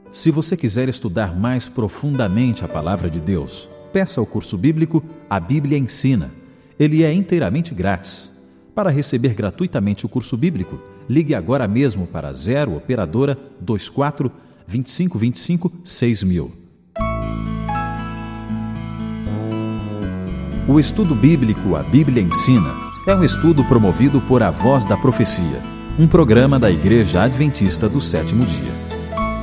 Se você quiser estudar mais profundamente a Palavra de Deus, peça o curso bíblico A Bíblia Ensina. Ele é inteiramente grátis. Para receber gratuitamente o curso bíblico, ligue agora mesmo para 0 Operadora 24 2525 6000. O estudo bíblico A Bíblia Ensina é um estudo promovido por A Voz da Profecia, um programa da Igreja Adventista do Sétimo Dia.